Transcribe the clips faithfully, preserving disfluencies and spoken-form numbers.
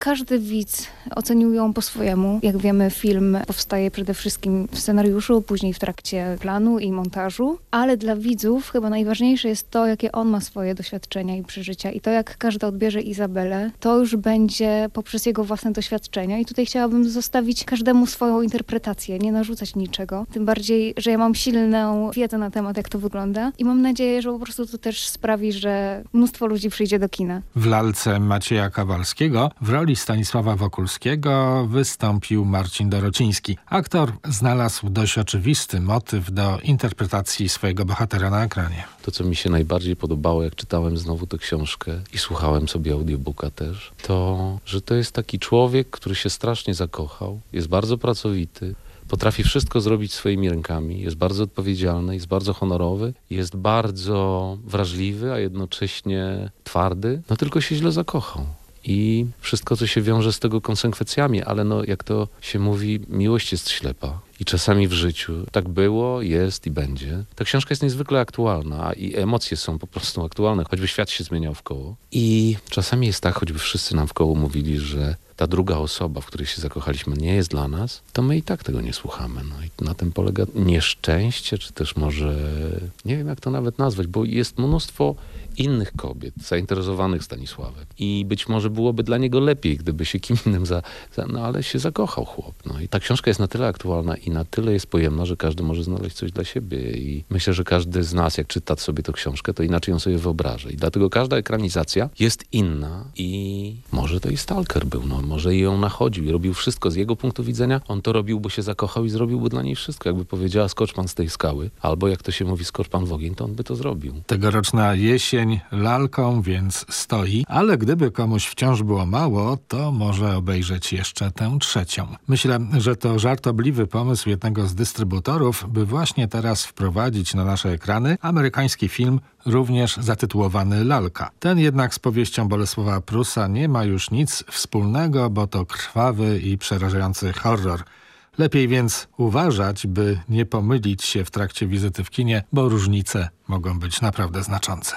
każdy widz ocenił ją po swojemu. Jak wiemy, film powstaje przede wszystkim w scenariuszu, później w trakcie planu i montażu, ale dla widzów chyba najważniejsze jest to, jakie on ma swoje doświadczenia i przeżycia i to, jak każdy odbierze Izabelę, to już będzie poprzez jego własne doświadczenia i tutaj chciałabym zostawić każdemu swoją interpretację, nie narzucać niczego. Tym bardziej, że ja mam silną wiedzę na temat, jak to wygląda i mam nadzieję, że po prostu to też sprawi, że mnóstwo ludzi przyjdzie do kina. W lalce Macieja Kawalskiego w roli Stanisława Wokulskiego wystąpił Marcin Dorociński. Aktor znalazł dość oczywisty motyw do interpretacji swojego bohatera na ekranie. To, co mi się najbardziej podobało, jak czytałem znowu tę książkę i słuchałem sobie audiobooka też, to, że to jest taki człowiek, który się strasznie zakochał, jest bardzo pracowity, potrafi wszystko zrobić swoimi rękami, jest bardzo odpowiedzialny, jest bardzo honorowy, jest bardzo wrażliwy, a jednocześnie twardy, no tylko się źle zakochał. I wszystko, co się wiąże z tego konsekwencjami, ale no, jak to się mówi, miłość jest ślepa. I czasami w życiu tak było, jest i będzie. Ta książka jest niezwykle aktualna i emocje są po prostu aktualne, choćby świat się zmieniał wkoło. I czasami jest tak, choćby wszyscy nam wkoło mówili, że ta druga osoba, w której się zakochaliśmy, nie jest dla nas, to my i tak tego nie słuchamy. No i na tym polega nieszczęście, czy też może, nie wiem jak to nawet nazwać, bo jest mnóstwo innych kobiet zainteresowanych Stanisławem. I być może byłoby dla niego lepiej, gdyby się kim innym za, za... No ale się zakochał chłop. No i ta książka jest na tyle aktualna i na tyle jest pojemna, że każdy może znaleźć coś dla siebie. I myślę, że każdy z nas, jak czyta sobie tę książkę, to inaczej ją sobie wyobraża. I dlatego każda ekranizacja jest inna i może to i Stalker był, no może i ją nachodził i robił wszystko z jego punktu widzenia. On to robił, bo się zakochał i zrobiłby dla niej wszystko. Jakby powiedziała skocz pan z tej skały, albo jak to się mówi skocz pan w ogień, to on by to zrobił. Tegoroczna jesień lalką więc stoi, ale gdyby komuś wciąż było mało, to może obejrzeć jeszcze tę trzecią. Myślę, że to żartobliwy pomysł jednego z dystrybutorów, by właśnie teraz wprowadzić na nasze ekrany amerykański film, również zatytułowany Lalka. Ten jednak z powieścią Bolesława Prusa nie ma już nic wspólnego, bo to krwawy i przerażający horror. Lepiej więc uważać, by nie pomylić się w trakcie wizyty w kinie, bo różnice mogą być naprawdę znaczące.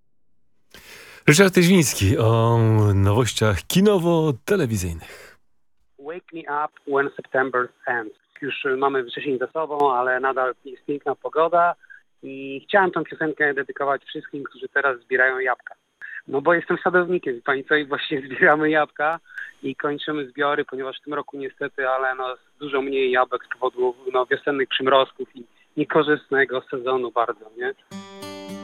Ryszard Tyźwiński o nowościach kinowo-telewizyjnych. Wake me up when September ends. Już mamy wrzesień za sobą, ale nadal jest piękna pogoda i chciałem tę piosenkę dedykować wszystkim, którzy teraz zbierają jabłka. No bo jestem sadownikiem, wie pani co, i właśnie zbieramy jabłka i kończymy zbiory, ponieważ w tym roku niestety, ale no dużo mniej jabłek z powodu no, wiosennych przymrozków i niekorzystnego sezonu bardzo, nie?